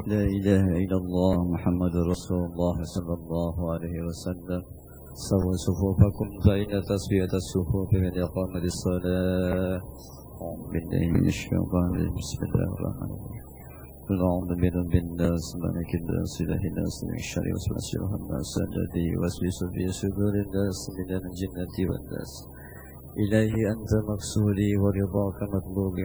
لا إله إلا الله محمد رسول الله صلى الله عليه وسلم. سووا صفوفكم فإن تسوية الصفوف من إقامة الصلاة. أعوذ بالله من الشيطان الرجيم. بسم الله الرحمن الرحيم. قل أعوذ برب الناس ملك الناس إله الناس من شر الوسواس الخناس الذي يوسوس في صدور الناس من الجنة والناس. إلهي أنت مقصودي ورضاك مطلوبي